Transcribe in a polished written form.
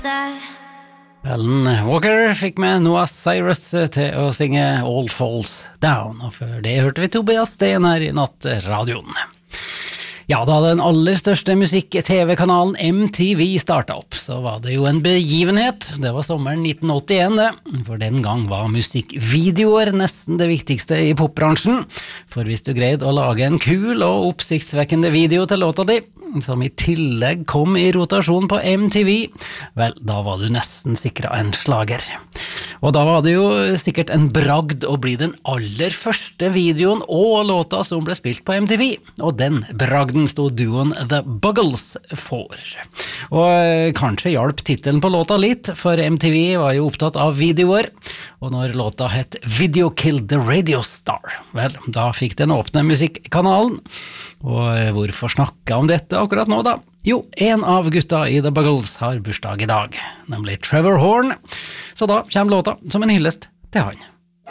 Alan Walker fikk med Noah Cyrus til å synge All Falls Down, og før det hørte vi Tobias Sten her I nattradioen. Ja, da den aller største musikk-tv-kanalen MTV startet opp, så var det jo en begivenhet. Det var sommeren 1981 det, for den gang var musikkvideoer nesten det viktigste I popbransjen. For hvis du greide å lage en kul og oppsiktsvekkende video til låta di, som I tillegg kom I rotasjon på MTV, vel, da var du nesten sikret en slager. Og da var det jo sikkert en bragd å bli den aller første videoen og låta som ble spilt på MTV, og den bragden stod duoen The Buggles for. Og kanskje hjalp titelen på låta litt, for MTV var jo opptatt av videoer, og når låta het Video Killed the Radio Star, vel, da fikk den åpne musikkanalen. Og hvorfor snakke om dette akkurat nå da? Jo, en av gutta I The Buggles har bursdag I dag, nemlig Trevor Horn, så da kommer låta som en hyllest til han.